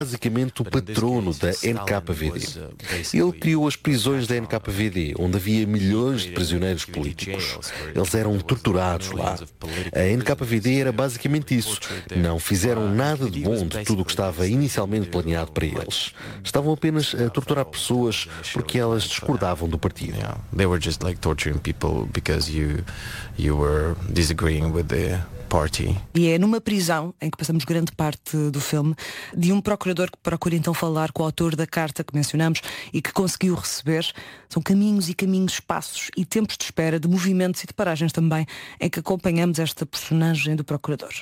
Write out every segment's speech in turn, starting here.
basicamente o patrono da NKVD. Ele criou as prisões da NKVD, onde havia milhões de prisioneiros políticos. Eles eram torturados lá. A NKVD era basicamente isso. Não fizeram nada de bom de tudo o que estava inicialmente planeado para eles. Estavam apenas a torturar pessoas porque elas discordavam do partido. They were just like torturing people because you were disagreeing with the party. E é numa prisão, em que passamos grande parte do filme, de um procurador que procura então falar com o autor da carta que mencionamos e que conseguiu receber. São caminhos e caminhos, espaços e tempos de espera, de movimentos e de paragens também, em que acompanhamos esta personagem do procurador.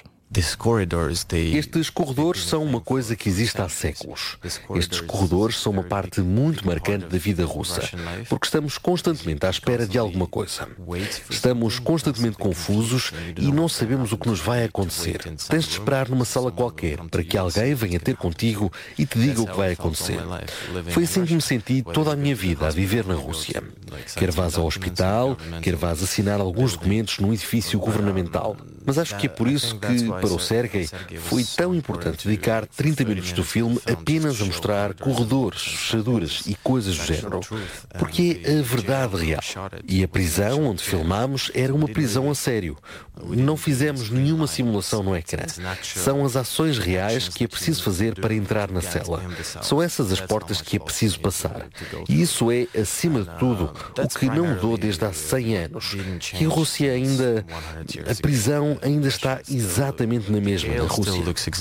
Estes corredores são uma coisa que existe há séculos. Estes corredores são uma parte muito marcante da vida russa, porque estamos constantemente à espera de alguma coisa. Estamos constantemente confusos e não sabemos o que nos vai acontecer. Tens de esperar numa sala qualquer para que alguém venha ter contigo e te diga o que vai acontecer. Foi assim que me senti toda a minha vida a viver na Rússia. Quer vás ao hospital, quer vás assinar alguns documentos num edifício governamental. Mas acho que é por isso que, para o Sergei, foi tão importante dedicar 30 minutos do filme apenas a mostrar corredores, fechaduras e coisas do género. Porque é a verdade real. E a prisão onde filmámos era uma prisão a sério. Não fizemos nenhuma simulação no ecrã. São as ações reais que é preciso fazer para entrar na cela. São essas as portas que é preciso passar. E isso é, acima de tudo, o que não mudou desde há 100 anos. Que a Rússia ainda... A prisão ainda está exatamente na mesma na Rússia.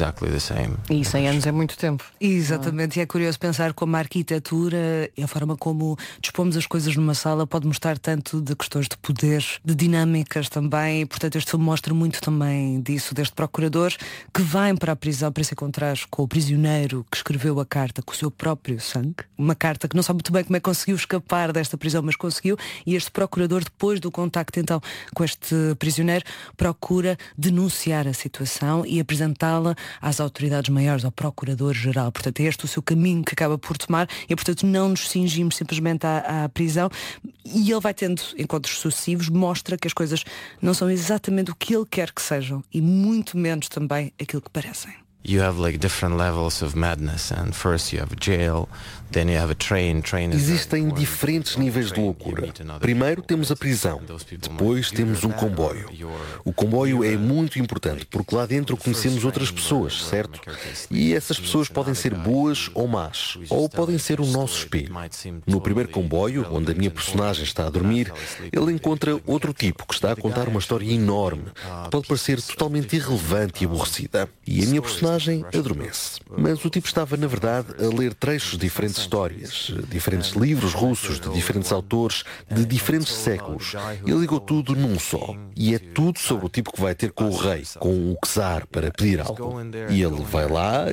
E 100 anos é muito tempo. Exatamente, e é curioso pensar como a arquitetura e a forma como dispomos as coisas numa sala pode mostrar tanto de questões de poder, de dinâmicas também, e portanto este filme mostra muito também disso, deste procurador que vai para a prisão para se encontrar com o prisioneiro que escreveu a carta com o seu próprio sangue, uma carta que não sabe muito bem como é que conseguiu escapar desta prisão, mas conseguiu, e este procurador, depois do contacto então com este prisioneiro, procura denunciar a situação e apresentá-la às autoridades maiores, ao Procurador-Geral. Portanto, é este o seu caminho que acaba por tomar e, portanto, não nos cingimos simplesmente à prisão. E ele vai tendo encontros sucessivos, mostra que as coisas não são exatamente o que ele quer que sejam e muito menos também aquilo que parecem. You have like different levels of madness, and first you have a jail, then you have a train. Existem diferentes níveis de loucura. Primeiro temos a prisão, depois temos um comboio. O comboio é muito importante porque lá dentro conhecemos outras pessoas, certo? E essas pessoas podem ser boas ou más, ou podem ser o nosso espelho. No primeiro comboio, onde a minha personagem está a dormir, ele encontra outro tipo que está a contar uma história enorme, que pode parecer totalmente irrelevante e aborrecida. E a minha personagem adormece. Mas o tipo estava, na verdade, a ler trechos de diferentes histórias, diferentes livros russos, de diferentes autores, de diferentes séculos. Ele ligou tudo num só. E é tudo sobre o tipo que vai ter com o rei, com o czar, para pedir algo. E ele vai lá,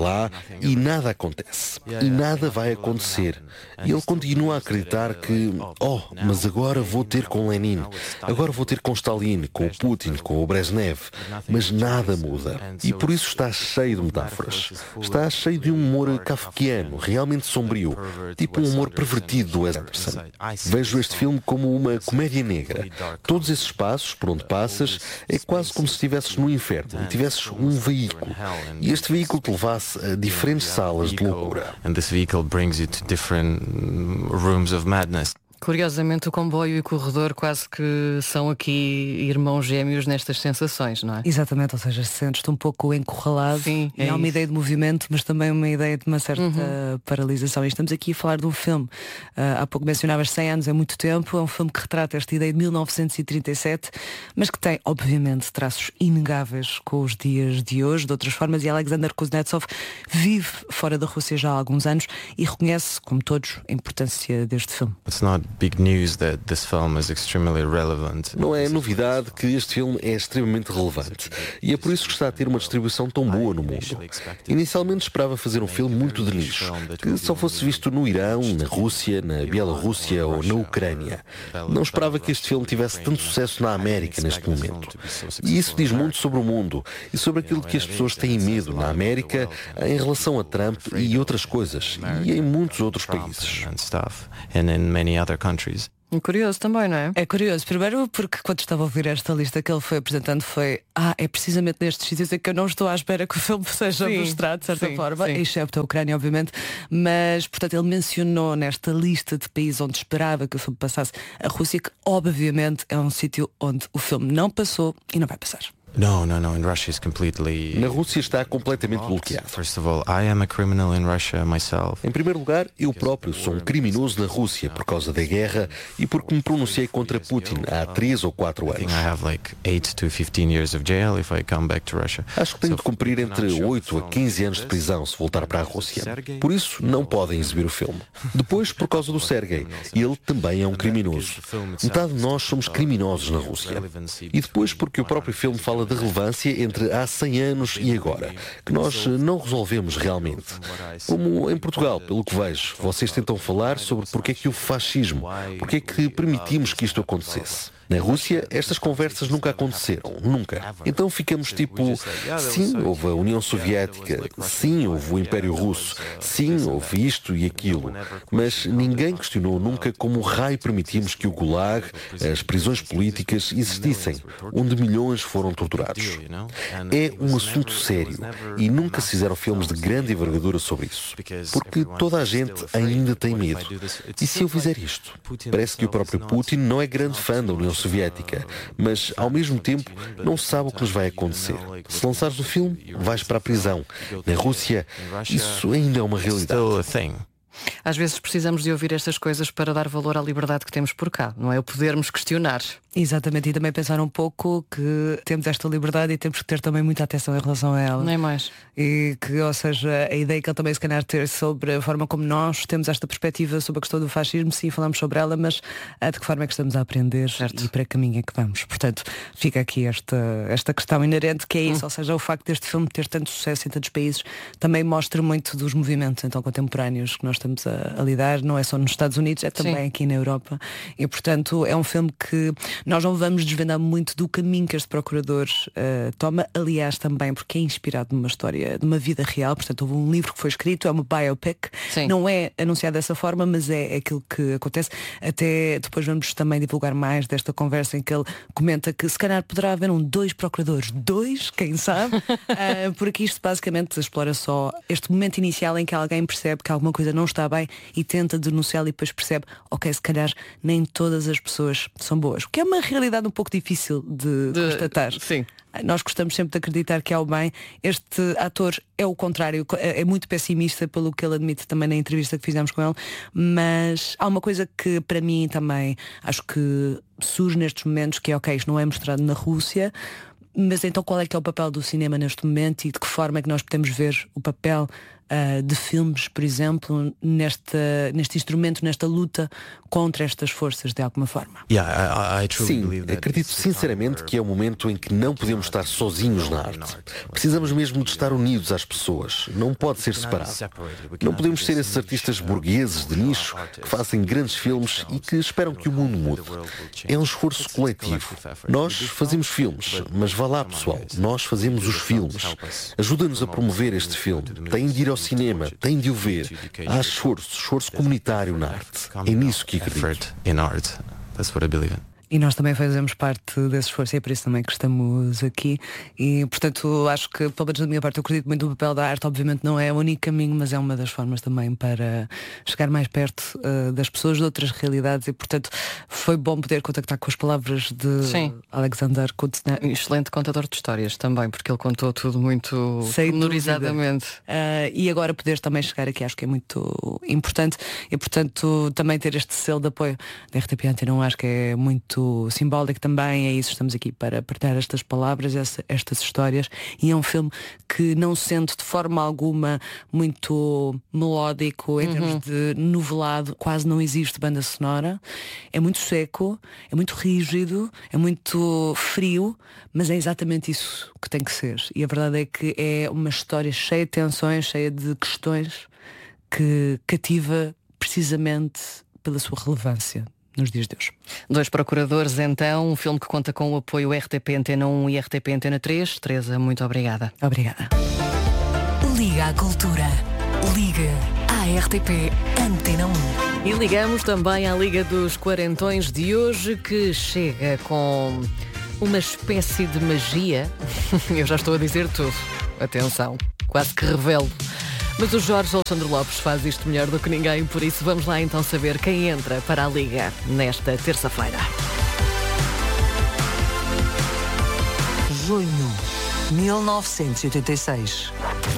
e nada acontece. E nada vai acontecer. E ele continua a acreditar que, mas agora vou ter com Lenin, agora vou ter com Stalin, com o Putin, com o Brezhnev. Mas nada muda. E por isso está cheio de metáforas. Está cheio de um humor kafkiano, realmente sombrio, tipo um humor pervertido do Wes Anderson. Vejo este filme como uma comédia negra. Todos esses passos por onde passas é quase como se estivesses no inferno e tivesses um veículo. E este veículo te levasse a diferentes salas de loucura. And this vehicle brings you to different rooms of madness. Curiosamente, o comboio e o corredor quase que são aqui irmãos gêmeos nestas sensações, não é? Exatamente, ou seja, sentes-te um pouco encurralado. Sim, e há uma ideia de movimento, mas também uma ideia de uma certa paralisação. E estamos aqui a falar de um filme. Há pouco mencionavas 100 anos, é muito tempo. É um filme que retrata esta ideia de 1937, mas que tem, obviamente, traços inegáveis com os dias de hoje, de outras formas. E Alexander Kuznetsov vive fora da Rússia já há alguns anos e reconhece, como todos, a importância deste filme. Não é novidade que este filme é extremamente relevante e é por isso que está a ter uma distribuição tão boa no mundo. Inicialmente esperava fazer um filme muito de nicho, que só fosse visto no Irão, na Rússia, na Bielorrússia ou na Ucrânia. Não esperava que este filme tivesse tanto sucesso na América neste momento. E isso diz muito sobre o mundo e sobre aquilo que as pessoas têm medo na América em relação a Trump e outras coisas, e em muitos outros países. And in many other countries. Curioso também, não é? É curioso, primeiro porque quando estava a ouvir esta lista que ele foi apresentando foi é precisamente nestes sítios em que eu não estou à espera que o filme seja mostrado de certa forma, excepto a Ucrânia obviamente, mas portanto ele mencionou nesta lista de países onde esperava que o filme passasse a Rússia, que obviamente é um sítio onde o filme não passou e não vai passar. No, in Russia is completely... Na Rússia está completamente bloqueado. First of all, I am a criminal in Russia myself. Em primeiro lugar, eu próprio sou um criminoso na Rússia por causa da guerra e porque me pronunciei contra Putin há 3 ou 4 anos. I have like 8 to 15 years of jail if I come back to Russia. Acho que tenho de cumprir entre 8 a 15 anos de prisão se voltar para a Rússia. Por isso, não podem exibir o filme. Depois, por causa do Sergei, ele também é um criminoso. Metade de nós somos criminosos na Rússia. E depois porque o próprio filme fala de relevância entre há 100 anos e agora, que nós não resolvemos realmente. Como em Portugal, pelo que vejo, vocês tentam falar sobre porque é que o fascismo, porque é que permitimos que isto acontecesse. Na Rússia, estas conversas nunca aconteceram, nunca. Então ficamos tipo, sim, houve a União Soviética, sim, houve o Império Russo, sim, houve isto e aquilo, mas ninguém questionou nunca como raio permitimos que o Gulag, as prisões políticas, existissem, onde milhões foram torturados. É um assunto sério e nunca se fizeram filmes de grande envergadura sobre isso, porque toda a gente ainda tem medo. E se eu fizer isto? Parece que o próprio Putin não é grande fã da União Soviética, mas ao mesmo tempo não sabe o que nos vai acontecer. Se lançares o filme, vais para a prisão. Na Rússia, isso ainda é uma realidade. Às vezes precisamos de ouvir estas coisas para dar valor à liberdade que temos por cá, não é? O podermos questionar. Exatamente, e também pensar um pouco que temos esta liberdade e temos que ter também muita atenção em relação a ela. Nem é mais. E que, ou seja, a ideia que ele também se calhar ter sobre a forma como nós temos esta perspectiva sobre a questão do fascismo, sim, falamos sobre ela, mas de que forma é que estamos a aprender, certo, e para que caminho é que vamos. Portanto, fica aqui esta questão inerente que é isso, ou seja, o facto deste filme ter tanto sucesso em tantos países também mostra muito dos movimentos então contemporâneos que nós estamos a lidar, não é só nos Estados Unidos, é também aqui na Europa. E portanto é um filme que nós não vamos desvendar muito do caminho que este procurador toma, aliás também porque é inspirado numa história de uma vida real, portanto houve um livro que foi escrito, é uma biopic, não é anunciado dessa forma, mas é aquilo que acontece. Até depois vamos também divulgar mais desta conversa em que ele comenta que se calhar poderá haver 2 procuradores, 2, quem sabe, porque isto basicamente explora só este momento inicial em que alguém percebe que alguma coisa não está bem e tenta denunciá-lo e depois percebe, ok, se calhar nem todas as pessoas são boas, o que é uma realidade um pouco difícil de constatar. Sim. Nós gostamos sempre de acreditar que há o bem. Este ator é o contrário, é muito pessimista pelo que ele admite também na entrevista que fizemos com ele, mas há uma coisa que para mim também acho que surge nestes momentos, que é ok, isto não é mostrado na Rússia, mas então qual é que é o papel do cinema neste momento e de que forma é que nós podemos ver o papel de filmes, por exemplo, neste instrumento, nesta luta contra estas forças de alguma forma. Sim, acredito sinceramente que é o momento em que não podemos estar sozinhos na arte. Precisamos mesmo de estar unidos às pessoas. Não pode ser separado. Não podemos ser esses artistas burgueses de nicho que fazem grandes filmes e que esperam que o mundo mude. É um esforço coletivo. Nós fazemos filmes, mas vá lá, pessoal, nós fazemos os filmes. Ajuda-nos a promover este filme. Tem de ir ao cinema, tem de o ver. Há esforço comunitário na arte. É nisso que acredito. E nós também fazemos parte desse esforço e é por isso também que estamos aqui. E, portanto, acho que, pelo menos da minha parte, eu acredito muito no papel da arte. Obviamente não é o único caminho, mas é uma das formas também para chegar mais perto das pessoas, de outras realidades. E, portanto, foi bom poder contactar com as palavras de Alexander Kuznetsov. Excelente contador de histórias também, porque ele contou tudo muito pormenorizadamente. E agora poder também chegar aqui, acho que é muito importante. E, portanto, também ter este selo de apoio da RTP Antena 1, acho que é muito simbólico também, é isso, estamos aqui para partilhar estas palavras, estas histórias, e é um filme que não sendo de forma alguma muito melódico em termos de novelado, quase não existe banda sonora, é muito seco, é muito rígido, é muito frio, mas é exatamente isso que tem que ser, e a verdade é que é uma história cheia de tensões, cheia de questões, que cativa precisamente pela sua relevância nos dias de hoje. 2 procuradores, então, um filme que conta com o apoio RTP Antena 1 e RTP Antena 3. Teresa, muito obrigada. Obrigada. Liga à Cultura. Liga à RTP Antena 1. E ligamos também à Liga dos Quarentões de hoje, que chega com uma espécie de magia. Eu já estou a dizer tudo. Atenção, quase que revelo. Mas o Jorge Alexandre Lopes faz isto melhor do que ninguém, por isso vamos lá então saber quem entra para a Liga nesta terça-feira. Junho 1986.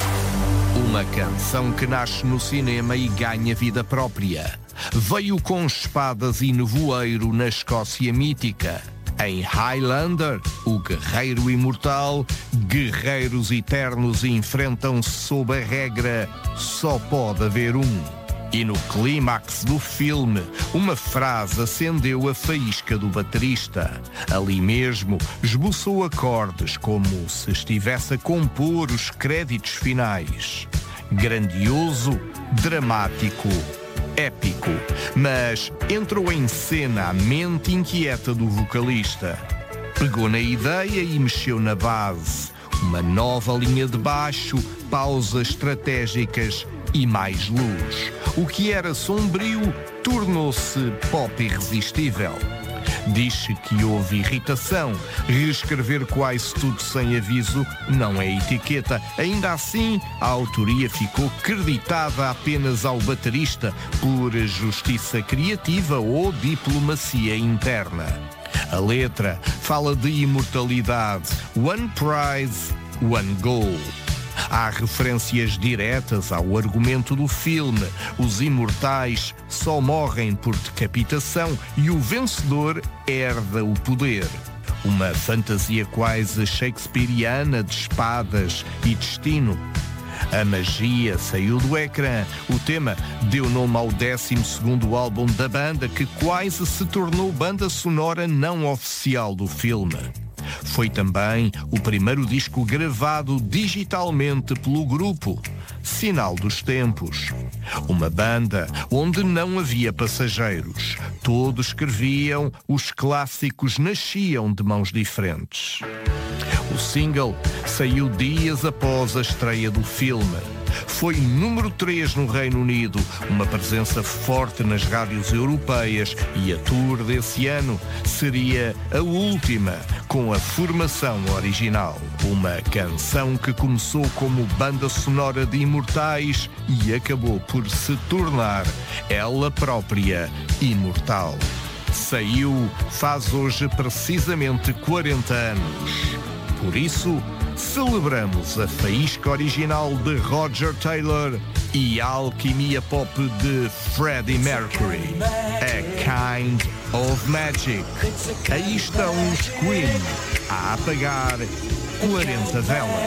Uma canção que nasce no cinema e ganha vida própria. Veio com espadas e nevoeiro na Escócia mítica. Em Highlander, o guerreiro imortal, guerreiros eternos enfrentam-se sob a regra só pode haver um. E no clímax do filme, uma frase acendeu a faísca do baterista. Ali mesmo, esboçou acordes como se estivesse a compor os créditos finais. Grandioso, dramático, épico, mas entrou em cena a mente inquieta do vocalista. Pegou na ideia e mexeu na base. Uma nova linha de baixo, pausas estratégicas e mais luz. O que era sombrio tornou-se pop irresistível. Diz-se que houve irritação. Reescrever quase tudo sem aviso não é etiqueta. Ainda assim, a autoria ficou creditada apenas ao baterista por justiça criativa ou diplomacia interna. A letra fala de imortalidade. One prize, one goal. Há referências diretas ao argumento do filme. Os imortais só morrem por decapitação e o vencedor herda o poder. Uma fantasia quase shakespeariana de espadas e destino. A magia saiu do ecrã. O tema deu nome ao 12º álbum da banda, que quase se tornou banda sonora não oficial do filme. Foi também o primeiro disco gravado digitalmente pelo grupo, sinal dos tempos. Uma banda onde não havia passageiros. Todos escreviam, os clássicos nasciam de mãos diferentes. O single saiu dias após a estreia do filme. Foi número 3 no Reino Unido, uma presença forte nas rádios europeias, e a tour desse ano seria a última com a formação original. Uma canção que começou como banda sonora de Imortais e acabou por se tornar ela própria imortal. Saiu faz hoje precisamente 40 anos. Por isso, celebramos a faísca original de Roger Taylor e a alquimia pop de Freddie Mercury. A Kind of Magic. Aí estão os Queen a apagar 40 velas.